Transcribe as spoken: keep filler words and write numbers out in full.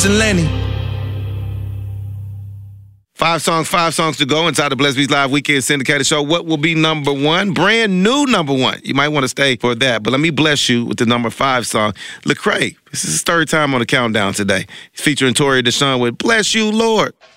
Lawrence and Lenny. Five songs, five songs to go inside the Bless Beats Live Weekend Syndicated Show. What will be number one? Brand new number one. You might want to stay for that. But let me bless you with the number five song. Lecrae, this is his third time on the countdown today. He's featuring Tori Deshawn with Bless You, Lord.